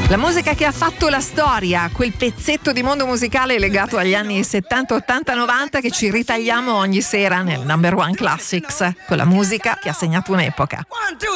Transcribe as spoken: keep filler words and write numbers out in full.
La musica che ha fatto la storia, quel pezzetto di mondo musicale legato agli anni settanta, ottanta, novanta che ci ritagliamo ogni sera nel Number One Classics, con la musica che ha segnato un'epoca.